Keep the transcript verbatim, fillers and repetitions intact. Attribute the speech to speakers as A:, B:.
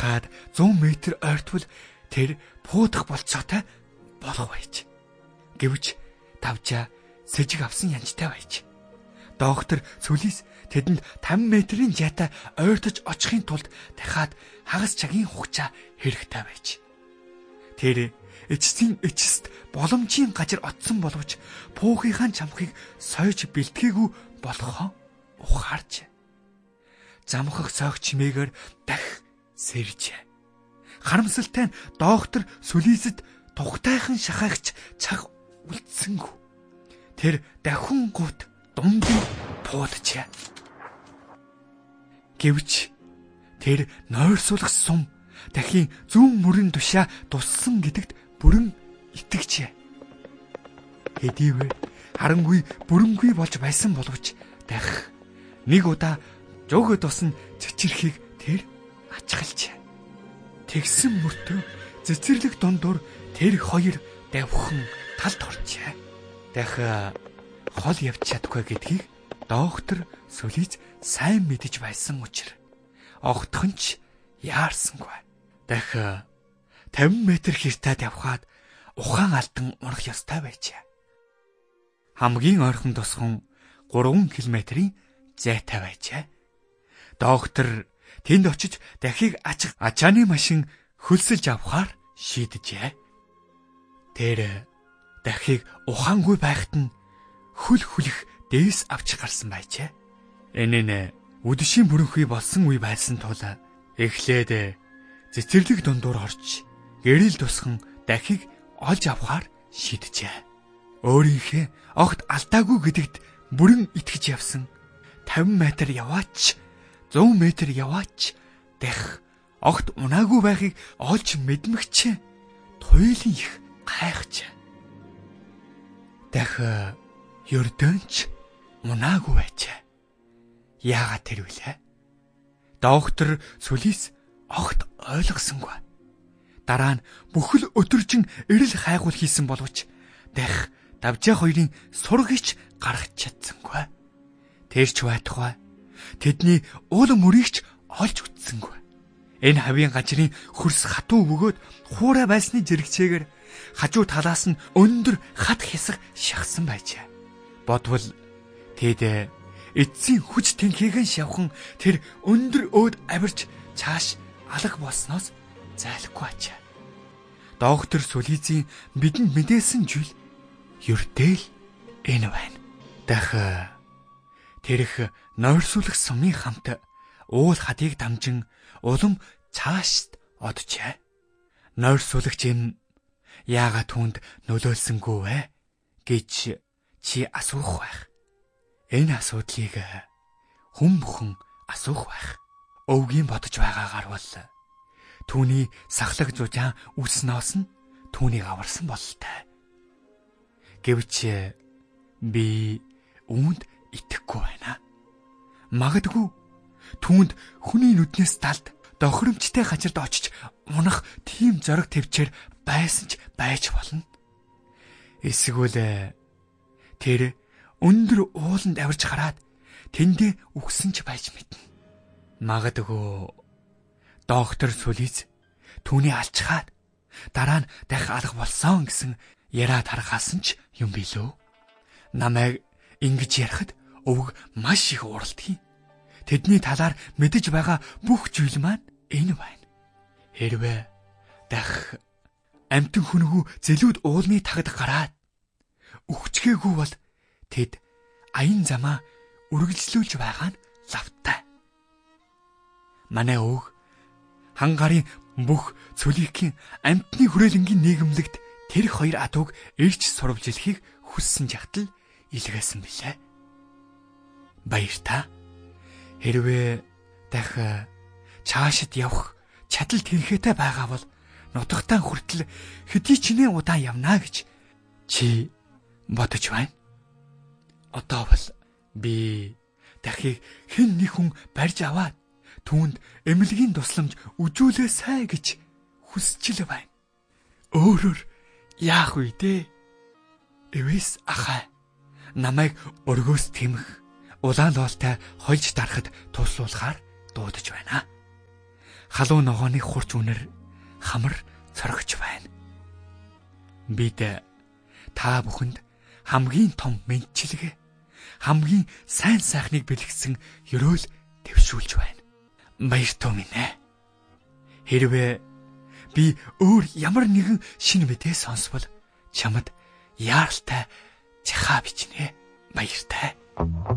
A: Дахиад зуун метр ойртвол тэр буудах болцоотой болох байж. Гэвч давжаа сэжиг авсан янжтай байж. Доктор Сүлис тэдэнд таван метрийн жаатай ойртож очихын тулд дахиад хагас цагийн хугацаа хэрэгтэй байж. Тэр эцсийн эцэст боломжийн газар отсон боловч пуухийнхаа чамхыг сойж бэлтгээгүй болохоо ухаарч. Замхах сойх чимээгээр дахь сэржээ. Харамсалтай нь доктор Сүлитэд тухтайхан шахаагч цаг үлдсэнгүй. Тэр дахин гут дундын пууджээ. Гэвч тэр нойрсуулах сум дахин зүүн мөрийн тушаа туссан гэдэгт бүрэн итгэжээ. Хэдийвээ харангүй бүрэнгүй болж байсан боловч дах нэг удаа жөөгөө тусна цэцэрхийг тэр ачгалжээ. Тэгсэн мөртөө цэцэрлэг дундуур тэр хоёр давхан талд оржээ. Дахиад хол явж чадахгүй гэдгийг доктор Сүлис сайн мэдэж байсан учраас огтхон ч яарсангүй. Дахиад таван метр хэртэ давхаад ухаан алдан унах ёстой байжээ. Хамгийн ойрхон тосхон гурван километрийн зайтай байжээ. Доктор тэнд очиж дахийг ачиг ачааны машин хөлсөлж авахар шийдэжээ. Тэр дахийг ухаангүй байхад нь хөл хүлэх дээс авч гарсан байжээ. Энэ нь үдэшийн бүрэнхий болсон үе байсан тул эхлээд цэцэрлэг дундуур орж гэрэл тусхан дахийг олж авахар шийдэжээ. Өөрийнхөө огт алдаагүй гэдэгт бүрэн итгэж явсан. таван метр яваач, зуун метр яваач дах огт унаагүй байхыг олж мэдмэгч туйлын их гайхаж. Дах ердөнч унаагүй байжээ. Яагаад тэр вүлээ? Доктор Сүлис огт ойлгосонгүй. Дараа нь бүхэл өдөржин эрэл хайгуул хийсэн боловч дах давжаа хоёрын сургич гаргах чадсангүй. Тэрч байтугай тэдний уул мөрийгч олж үтсэнгүй. Энэ хавийн гажрын хөрс хатуу бөгөөд хуурай байсны зэрэгцээгээр хажуу талаас нь өндөр хат хэсэг шахсан байжээ. Бодвол тэд эцсийн хүч тэнхээхэн шавхан тэр өндөр өөд авирч цааш алга болсноос зайлахгүй ачаа. Доктор Сүлисийн бидэнд мэдээсэн зүйл ердөө л энэ байна. Дахиад тэрх нойрсуулах сумын хамт уул хатыг дамжин улам цаашд оджээ. Нойрсуулагч юм яагаад түнд нөлөөлсөнгүй вэ гэж чи асуух байх. Энэ асуудлыг хүн бүхэн асуух байх. Өвгийн бодож байгаагаар бол түүний сахлаг зужаан үснээс нь түүнийг аварсан бололтой. Гэвч би үүнд итгэхгүй байна. Магадгүй түүнд хүний нүднээс талд дохиромжтой газарт очиж унах тийм зориг төвчээр байсан ч байж болно. Эсвэл тэр өндөр ууланд авирч хараад тэндээ үгсэн ч байж мэднэ. Магадгүй доктор Сүлис түүний алчхаад дараа нь дахь алга болсон гэсэн яриа тархаасан ч юм билүү. Намайг ингэж ярихад өвг маш их уралдгийг. Тэдний талаар мэдэж байгаа бүх зүйл маань энэ байна. Хэрвээ дах амтэн хүнгүй зэлүүд уулны тагд гараад өгчгээгүй бол тэд аян замаа үргэлжлүүлж байгаа нь лавтай. Манай өвг хангарын бүх цөликийн амтны хүрээлэнгийн нийгэмлэгт тэр хоёр адууг ирж сурвж илхийг хүссэн жагтал илгээсэн билээ. Баяр та. Хэрвээ дах цаашид явах чадал тэрхээтэй байгаа бол нутагтаа хүртэл хэдий ч нэ удаан явна гэж чи бодож байна. Одоо бол би дахийг хэн нэг хүн барьж аваад түүнд эмнэлгийн тусламж үзүүлээ сай гэж хүсчил байна. Өөрөөр яах вэ дээ? Эвэс ахаа намайг өргөөс тэмх улаан лоолтой хольж дарахад туслуулахаар дуудаж байна. халуун ногооны хурц үнэр хамар цорогч байна. Бид та бүхэнд хамгийн том мэндчилгээ, хамгийн сайн сайхныг бэлгэсэн ёроол дэвшүүлж байна. Баяртай минь ээ. Хэрвээ би өөр ямар нэгэн шинэ мэдээ сонсвол чамд яаралтай жахаа бичнэ. Баяртай.